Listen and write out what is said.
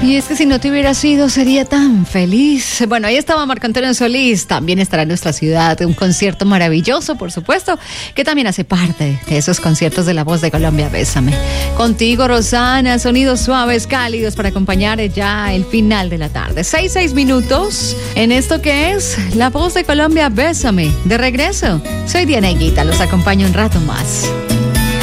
Y es que si no te hubiera sido, sería tan feliz. Bueno, ahí estaba Marco Antonio Solís. También estará en nuestra ciudad. Un concierto maravilloso, por supuesto, que también hace parte de esos conciertos de La Voz de Colombia. Bésame. Contigo, Rosana. Sonidos suaves, cálidos para acompañar ya el final de la tarde. 6 minutos en esto que es La Voz de Colombia. Bésame. De regreso. Soy Diana Higuita. Los acompaño un rato más.